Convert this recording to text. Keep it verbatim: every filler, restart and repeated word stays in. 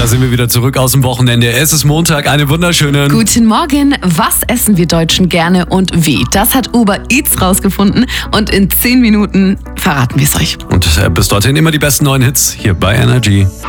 Da sind wir wieder zurück aus dem Wochenende. Es ist Montag, einen wunderschönen... Guten Morgen. Was essen wir Deutschen gerne und wie? Das hat Uber Eats rausgefunden und in zehn Minuten verraten wir es euch. Und äh, bis dorthin immer die besten neuen Hits hier bei Energy.